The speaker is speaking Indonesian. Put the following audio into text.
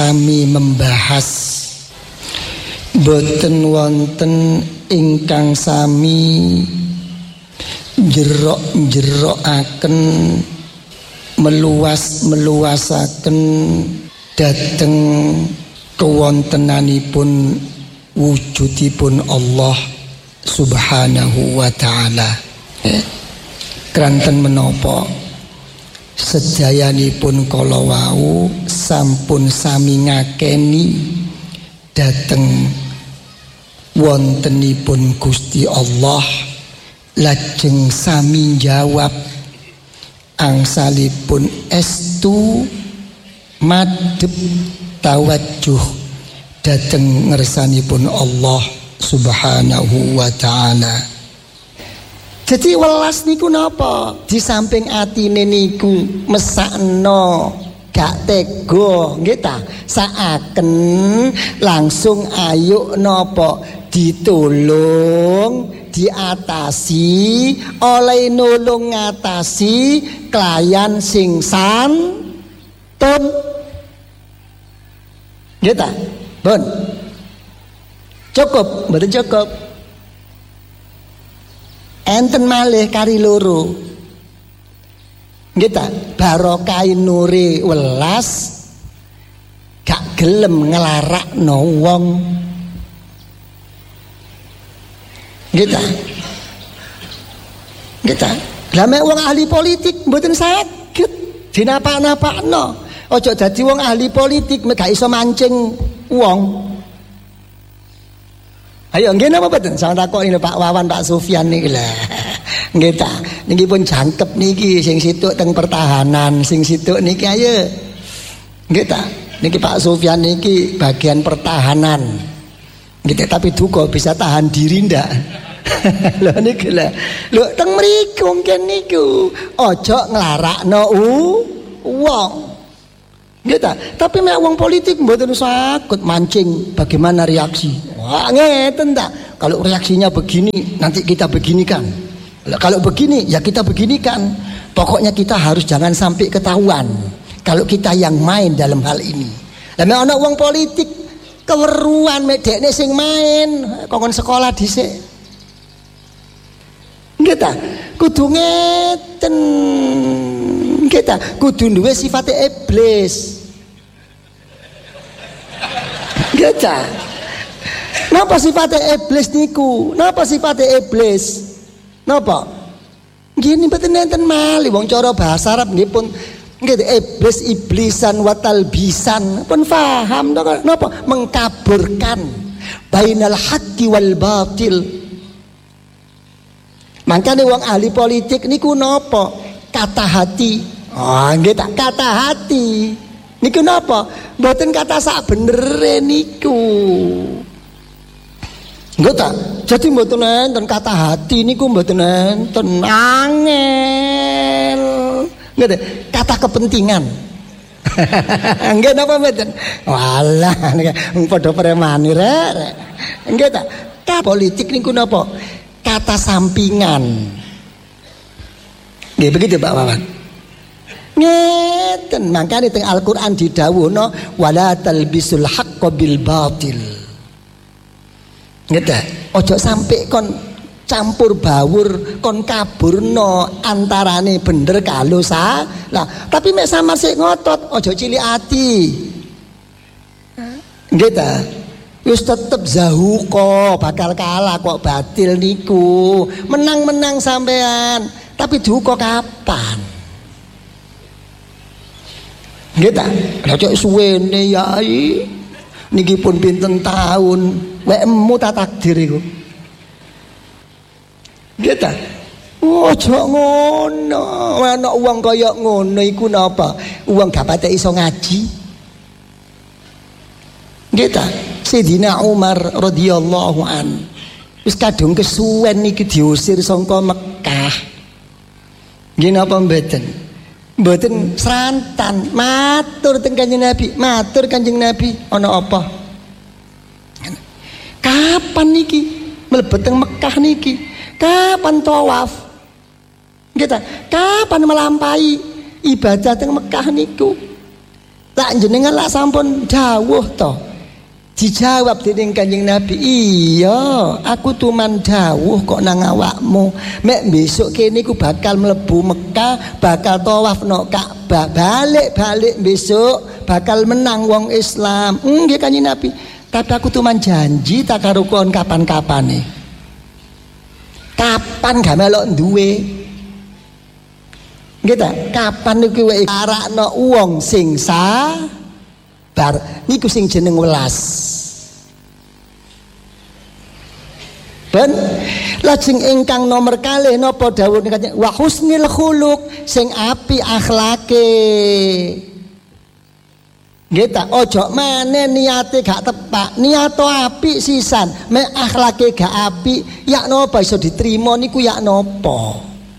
Kami membahas boten wonten ingkang sami jerok-jerokaken meluasaken dhateng kewontenanipun wujudipun Allah Subhanahu wa ta'ala. Kranten menapa sedayanipun kala wau sampun sami ngakeni dhateng wontenipun Gusti Allah, lajeng sami jawab angsalipun estu madhep tawajjuh dhateng ngersanipun Allah Subhanahu wa ta'ala. Jadi welas niku napa? Di samping atine niku mesakno gak tega nggih ta, saaken langsung ayo napa ditulung, diatasi, oleh nulung ngatasi klayan sing santun nggih ta? Pun cukup, mboten cukup. Enten malih kari loro nggih ta, barokah nure welas gak gelem nglarakno wong nggih ta. Nggih ta. Lah mek wong ahli politik mboten saged dinapak-napakno. Aja dadi wong ahli politik mek gak iso mancing wong. Ayo nggih napa mboten? Sampeyan takoki Pak Wawan, Pak Sufyan niki lah. Nggih ta. Niki pun jangkep niki sing situk teng pertahanan, sing situk niki ayo. Nggih ta. Niki Pak Sufyan niki bagian pertahanan. Nggih tapi duka bisa tahan diri ndak? Lho niki lah. Lho teng mriku ngen niku aja nglarakno wong. Nggih ta? Tapi mek wong politik mboten saged mancing bagaimana reaksi. Wah, ngeten ta. Kalau reaksinya begini, nanti kita beginikan. Kalau begini, ya kita beginikan. Pokoknya kita harus jangan sampai ketahuan kalau kita yang main dalam hal ini. Lah mek ana wong politik keweruan mek dekne sing main, kongkon sekolah dhisik. Nggih ta? Kudu ngeten. Kita kudu duwe sifate iblis. Kita. Napa sifate iblis niku? Napa sifate iblis? Napa? Gini mboten enten malih wong cara bahasa Arab nggih pun nggih iblis iblisan wa talbisan pun paham to napa? Mengkaburkan bainal haqqi wal batil. Makane wong ahli politik niku napa? Kata hati. Oh, nggih tak kata hati. Niku napa? Mboten kata sak benere niku. Nggih tak? Jadi mboten enten kata hati niku mboten enten angel. Nggih kata kepentingan. Nggih napa mboten? Walah niki padha premani rek. Nggih tak? Kata politik niku napa? Kata sampingan. Nggih begitu Pak Wawan. Ngeten makane teng Al-Qur'an didhawuhna wala talbisul haqqo bil batil. Ngeten, ojo sampai kon campur bawur, kon kaburno antarane bener karo salah. Tapi mek samar sik ngotot, ojo cilik ati. Nggih ta? Wis tetep zahuqa bakal kalah kok batil niku. Menang-menang sampean, tapi duka kapan? Nggih ta? Lah cok suwene yai. Niki pun pinten tahun, wekmu ta takdir iku. Nggih ta? Ojo ngono. Ana wong kaya ngono iku napa? Wong gak patek iso ngaji. Nggih ta? Sayyidina Umar radhiyallahu an wis kadung kesuwen niki diusir saka Mekah. Nggih napa mboten? Mboten serantan, matur teng Kanjeng Nabi, matur Kanjeng Nabi, ana apa? Kapan niki mlebet teng Mekah niki? Kapan tawaf? Nggih ta? Kapan melampaui ibadah teng Mekah niku? Tak jenengan lak sampun dawuh to. Dijawab dening Kanjeng Nabi, iya aku tuman dawuh kok nang awakmu mek besok kene ku bakal mlebu Mekah, bakal tawaf no Ka'bah, balik besok bakal menang wong Islam. Nggih Kanjeng Nabi, tapi aku tuman janji tak karo kon kapan-kapane. Kapan gak melok duwe? Nggih ta, kapan niku wae arakno wong sing bar niku sing jeneng welas. Ben lajeng ingkang nomor kalih napa dawuh Kanjeng wa husnil khuluq, sing apik akhlake. Nggih ta, ojo maneh niate gak tepak, niato apik sisan, mek akhlake gak apik, yak napa iso diterima niku yak napa?